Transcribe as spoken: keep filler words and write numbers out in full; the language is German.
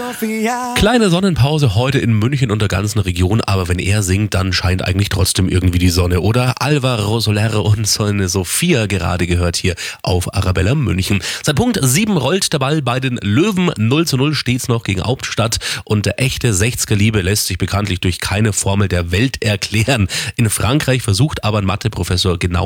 Kleine Sonnenpause heute in München und der ganzen Region, aber wenn er singt, dann scheint eigentlich trotzdem irgendwie die Sonne, oder? Alvaro Soler und seine Sophia gerade gehört hier auf Arabella München. Seit Punkt sieben rollt der Ball bei den Löwen. null zu null steht's noch gegen Hauptstadt und der echte sechziger-Liebe lässt sich bekanntlich durch keine Formel der Welt erklären. In Frankreich versucht aber ein Matheprofessor genau